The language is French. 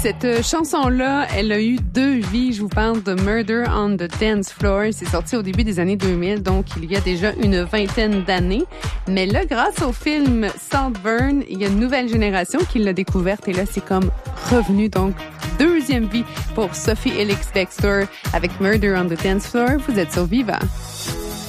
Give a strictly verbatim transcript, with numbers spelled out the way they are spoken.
Cette chanson-là, elle a eu deux vies. Je vous parle de Murder on the Dance Floor. C'est sorti au début des années deux mille, donc il y a déjà une vingtaine d'années. Mais là, grâce au film Saltburn, il y a une nouvelle génération qui l'a découverte et là, c'est comme revenu. Donc, deuxième vie pour Sophie Ellis-Bextor avec Murder on the Dance Floor. Vous êtes sur Viva.